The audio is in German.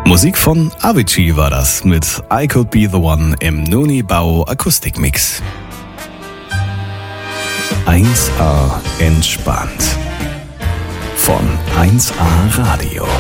Musik von Avicii war das mit I Could Be The One im Noni Bau Akustikmix. 1A entspannt von 1A Radio.